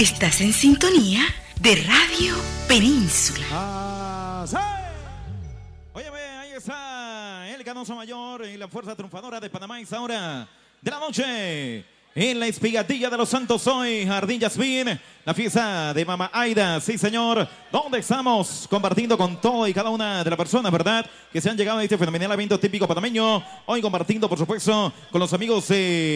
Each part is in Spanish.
Estás en sintonía de Radio Península. Sí. Oye, ahí está el Canoso Mayor y la fuerza triunfadora de Panamá. Es ahora de la noche en la Espigatilla de los Santos hoy, Jardín Yasmín, la fiesta de Mama Aida, sí señor, donde estamos compartiendo con todo y cada una de las personas, ¿verdad?, que se han llegado a este fenomenal evento típico panameño, hoy compartiendo, por supuesto, con los amigos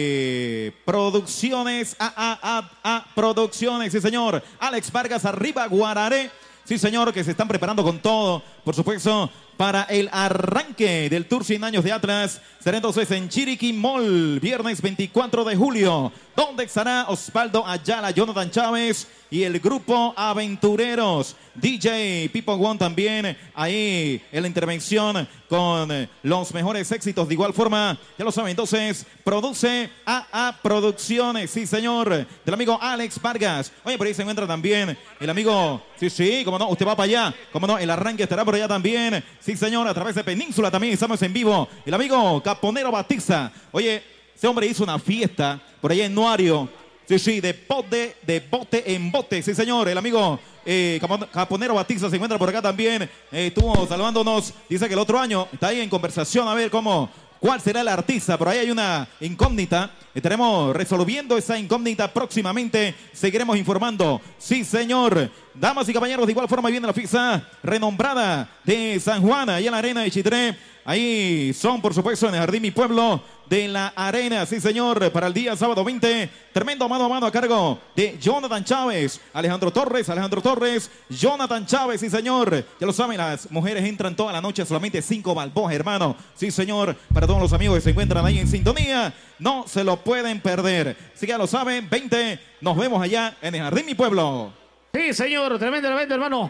de Producciones, Producciones, sí señor, Alex Vargas, arriba Guararé, sí señor, que se están preparando con todo, por supuesto, para el arranque del Tour 100 años de Atlas. Será entonces en Chiriquí Mall, viernes 24 de julio, donde estará Osvaldo Ayala, Jonathan Chávez y el grupo Aventureros. DJ Pipo One también ahí en la intervención con los mejores éxitos. De igual forma, ya lo saben, entonces produce Producciones, sí señor, del amigo Alex Vargas. Oye, por ahí se encuentra también el amigo, sí, como no, usted va para allá, como no, el arranque estará por allá también. Sí, señor, a través de Península también estamos en vivo. El amigo Caponero Batiza. Oye, ese hombre hizo una fiesta por allá en Nuario. Sí, de bote en bote. Sí, señor, el amigo Caponero Batiza se encuentra por acá también. Estuvo saludándonos. Dice que el otro año está ahí en conversación a ver cuál será el artista. Por ahí hay una incógnita. Estaremos resolviendo esa incógnita próximamente. Seguiremos informando. Sí, señor. Damas y caballeros, de igual forma viene la fiesta renombrada de San Juan, allá en la arena de Chitré. Ahí son, por supuesto, en el Jardín Mi Pueblo de la Arena. Sí, señor, para el día sábado 20. Tremendo mano a mano a cargo de Jonathan Chávez, Alejandro Torres, Jonathan Chávez, sí, señor. Ya lo saben, las mujeres entran toda la noche, solamente 5 balboas, hermano. Sí, señor, para todos los amigos que se encuentran ahí en sintonía, no se lo pueden perder. Sí, ya lo saben, 20, nos vemos allá en el Jardín Mi Pueblo. Sí, señor, tremendo evento, hermano.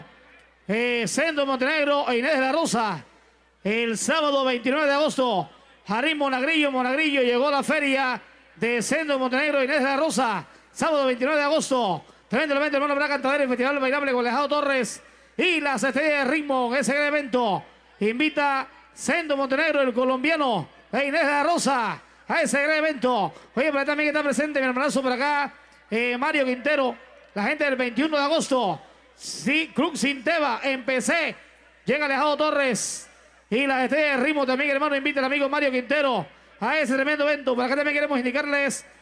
Sendo Montenegro e Inés de la Rosa. El sábado 29 de agosto, Jardín Monagrillo llegó a la feria de Sendo Montenegro e Inés de la Rosa. Sábado 29 de agosto, tremendo evento, hermano, para Cantadera y Festival Bailable con Alejandro Torres y las estrellas de ritmo. Ese gran evento invita Sendo Montenegro, el colombiano, e Inés de la Rosa a ese gran evento. Oye, pero también está presente mi hermanazo por acá, Mario Quintero, la gente del 21 de agosto, sí, Cruz Sinteva, en PC, llega Alejandro Torres. Y la estrella de ritmo también, hermano, invita al amigo Mario Quintero a ese tremendo evento. Por acá también queremos indicarles